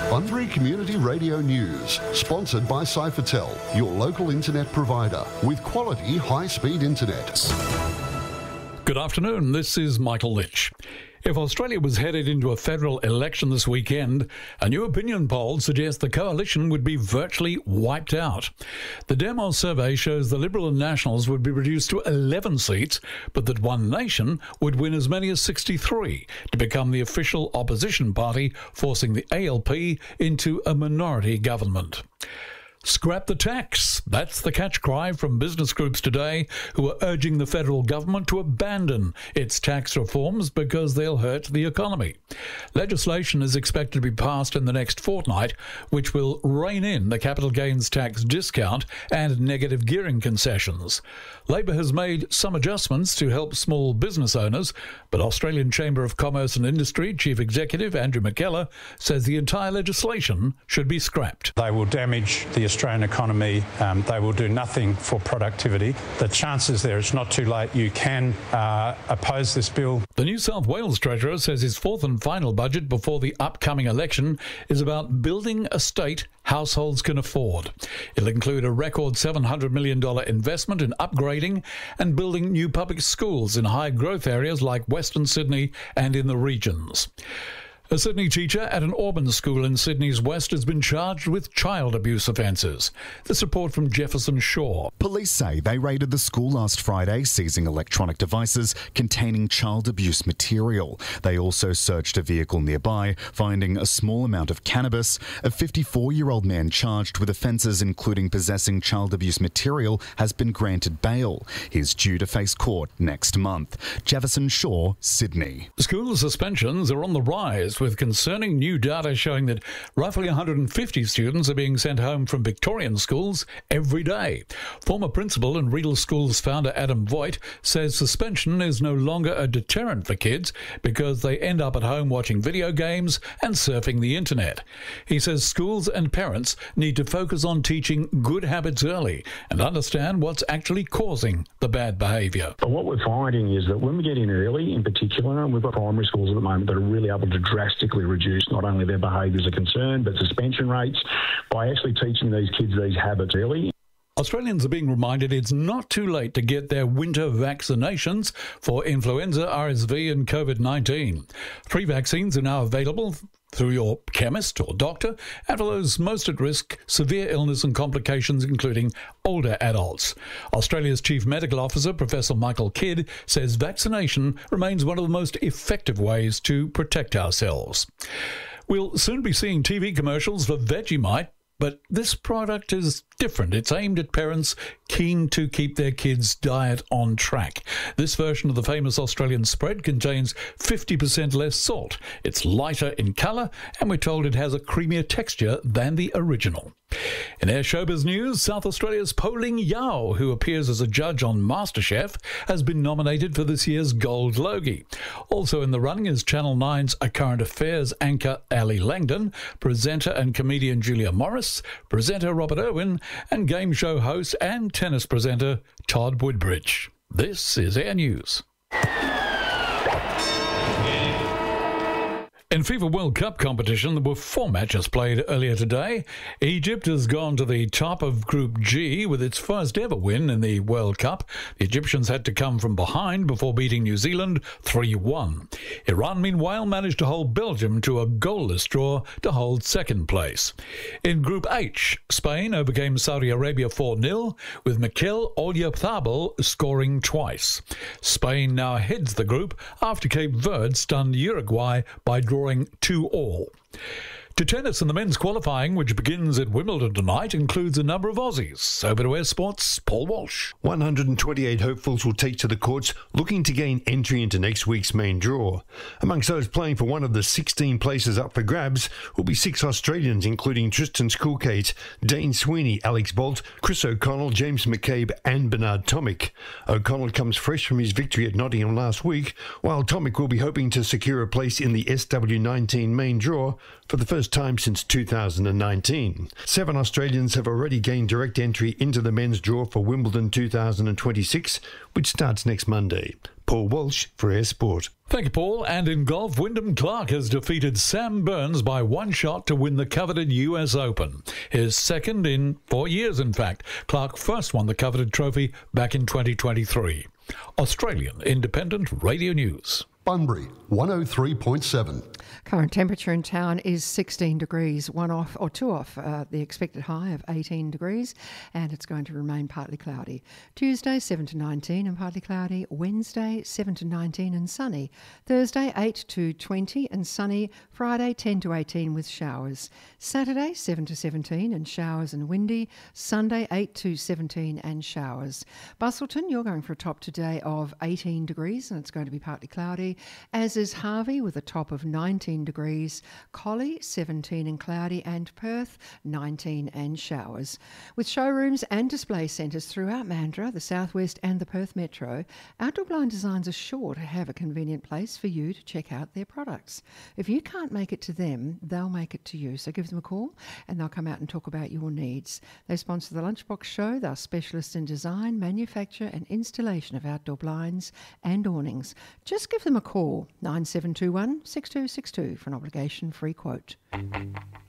Bunbury Community Radio News, sponsored by Cyphertel, your local internet provider with quality high-speed internet. Good afternoon, this is Michael Lynch. If Australia was headed into a federal election this weekend, a new opinion poll suggests the coalition would be virtually wiped out. The Demos survey shows the Liberal and Nationals would be reduced to 11 seats, but that One Nation would win as many as 63 to become the official opposition party, forcing the ALP into a minority government. Scrap the tax. That's the catch cry from business groups today who are urging the federal government to abandon its tax reforms because they'll hurt the economy. Legislation is expected to be passed in the next fortnight, which will rein in the capital gains tax discount and negative gearing concessions. Labor has made some adjustments to help small business owners, but Australian Chamber of Commerce and Industry Chief Executive Andrew McKellar says the entire legislation should be scrapped. They will damage the Australian economy. They will do nothing for productivity. The chances there, it's not too late. You can oppose this bill. The New South Wales Treasurer says his fourth and final budget before the upcoming election is about building a state households can afford. It'll include a record $700 million investment in upgrading and building new public schools in high growth areas like Western Sydney and in the regions. A Sydney teacher at an Auburn school in Sydney's west has been charged with child abuse offences. This report from Jefferson Shaw. Police say they raided the school last Friday, seizing electronic devices containing child abuse material. They also searched a vehicle nearby, finding a small amount of cannabis. A 54-year-old man charged with offences including possessing child abuse material has been granted bail. He's due to face court next month. Jefferson Shaw, Sydney. School suspensions are on the rise, with concerning new data showing that roughly 150 students are being sent home from Victorian schools every day. Former principal and Riedel Schools founder Adam Voigt says suspension is no longer a deterrent for kids because they end up at home watching video games and surfing the internet. He says schools and parents need to focus on teaching good habits early and understand what's actually causing the bad behaviour. But what we're finding is that when we get in early, in particular, and we've got primary schools at the moment that are really able to drastically reduce not only their behaviours are concerned, but suspension rates by actually teaching these kids these habits early. Australians are being reminded it's not too late to get their winter vaccinations for influenza, RSV and COVID-19. 3 vaccines are now available through your chemist or doctor, and for those most at risk, severe illness and complications, including older adults. Australia's Chief Medical Officer, Professor Michael Kidd, says vaccination remains one of the most effective ways to protect ourselves. We'll soon be seeing TV commercials for Vegemite, but this product is different. It's aimed at parents keen to keep their kids' diet on track. This version of the famous Australian spread contains 50% less salt. It's lighter in colour, and we're told it has a creamier texture than the original. In Air Showbiz news, South Australia's Po-Ling Yao, who appears as a judge on MasterChef, has been nominated for this year's Gold Logie. Also in the running is Channel 9's A Current Affairs anchor Ali Langdon, presenter and comedian Julia Morris, presenter Robert Irwin, and game show host and tennis presenter Todd Woodbridge. This is Air News. In FIFA World Cup competition, there were 4 matches played earlier today. Egypt has gone to the top of Group G with its first ever win in the World Cup. The Egyptians had to come from behind before beating New Zealand 3-1. Iran, meanwhile, managed to hold Belgium to a goalless draw to hold second place. In Group H, Spain overcame Saudi Arabia 4-0, with Mikel Oyarzabal scoring twice. Spain now heads the group after Cape Verde stunned Uruguay by drawing 2-2. To tennis, and the men's qualifying, which begins at Wimbledon tonight, includes a number of Aussies. Over to Air Sports, Paul Walsh. 128 hopefuls will take to the courts looking to gain entry into next week's main draw. Amongst those playing for one of the 16 places up for grabs will be 6 Australians, including Tristan Skulkate, Dane Sweeney, Alex Bolt, Chris O'Connell, James McCabe and Bernard Tomic. O'Connell comes fresh from his victory at Nottingham last week, while Tomic will be hoping to secure a place in the SW19 main draw for the first first time since 2019. 7 Australians have already gained direct entry into the men's draw for Wimbledon 2026, which starts next Monday. Paul Walsh for Air Sport. Thank you, Paul. And in golf, Wyndham Clark has defeated Sam Burns by 1 shot to win the coveted US Open. His second in 4 years, in fact. Clark first won the coveted trophy back in 2023. Australian Independent Radio News. Bunbury, 103.7. Current temperature in town is 16 degrees, 1 off or 2 off the expected high of 18 degrees, and it's going to remain partly cloudy. Tuesday 7 to 19 and partly cloudy. Wednesday 7 to 19 and sunny. Thursday 8 to 20 and sunny. Friday 10 to 18 with showers. Saturday 7 to 17 and showers and windy. Sunday 8 to 17 and showers. Busselton, you're going for a top today of 18 degrees and it's going to be partly cloudy, as is Harvey with a top of 19 degrees, Collie 17 and cloudy, and Perth 19 and showers. With showrooms and display centres throughout Mandurah, the southwest and the Perth Metro, Outdoor Blind Designs are sure to have a convenient place for you to check out their products. If you can't make it to them, they'll make it to you. So give them a call and they'll come out and talk about your needs. They sponsor the Lunchbox Show. They're specialists in design, manufacture and installation of outdoor blinds and awnings. Just give them a call, 9721 6262 for an obligation-free quote.